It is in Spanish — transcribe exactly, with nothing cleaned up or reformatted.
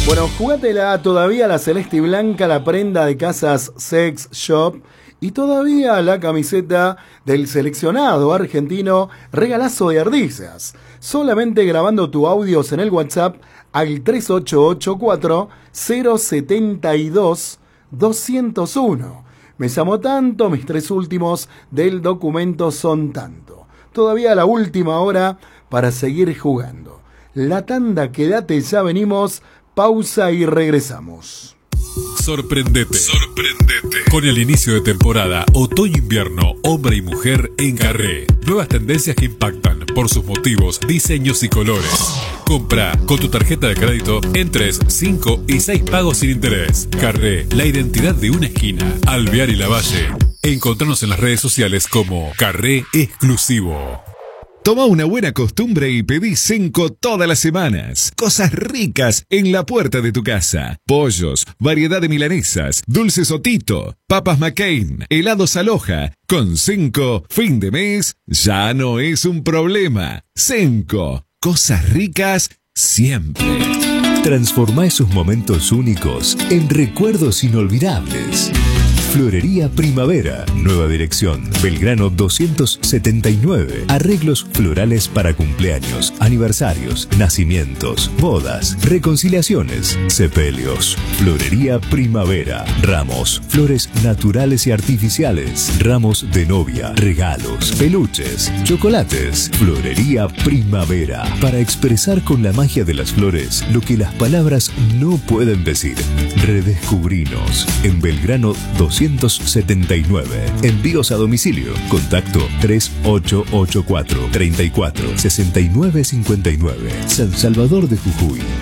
Bueno, jugátela todavía la celeste y blanca, la prenda de Casas Sex Shop y todavía la camiseta del seleccionado argentino Regalazo de Ardillas. Solamente grabando tu audios en el WhatsApp al tres ocho ocho cuatro cero siete dos dos cero uno. Me llamo tanto, mis tres últimos del documento son tanto. Todavía la última hora para seguir jugando. La tanda, quédate, ya venimos. Pausa y regresamos. Sorprendete. Sorprendete. Con el inicio de temporada otoño-invierno, hombre y mujer en Carré. Nuevas tendencias que impactan por sus motivos, diseños y colores. Compra con tu tarjeta de crédito en tres, cinco y seis pagos sin interés. Carré, la identidad de una esquina. Alvear y Lavalle. Encontranos en las redes sociales como Carré Exclusivo. Toma una buena costumbre y pedí Cenco todas las semanas. Cosas ricas en la puerta de tu casa. Pollos, variedad de milanesas, dulces Otito, papas McCain, helados Aloha. Con Cenco, fin de mes ya no es un problema. Cenco, cosas ricas siempre. Transforma esos momentos únicos en recuerdos inolvidables. Florería Primavera, nueva dirección, Belgrano doscientos setenta y nueve. Arreglos florales para cumpleaños, aniversarios, nacimientos, bodas, reconciliaciones, sepelios. Florería Primavera, ramos, flores naturales y artificiales, ramos de novia, regalos, peluches, chocolates. Florería Primavera, para expresar con la magia de las flores lo que las palabras no pueden decir. Redescubrinos en Belgrano doscientos setenta y nueve. Envíos a domicilio. Contacto tres ocho ocho cuatro, treinta y cuatro, sesenta y nueve cincuenta y nueve. San Salvador de Jujuy.